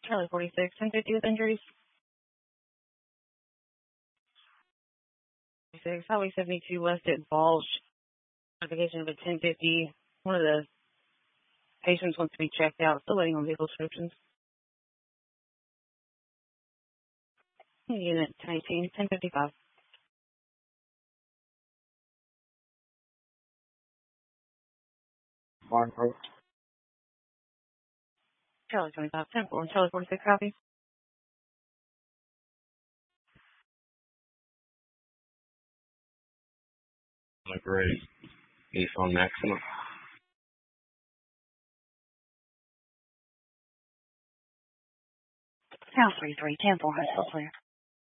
Charlie 46, 1050 with injuries. 46, Highway 72 West at Balch. Notification of a 1050. One of the patients wants to be checked out. Still waiting on vehicle descriptions. Unit 19, 1055. Martin. Charlie 25, 10-4, and Charlie 46 copy. Great. Nissan Maxima. House 33, 10-4, hospital clear.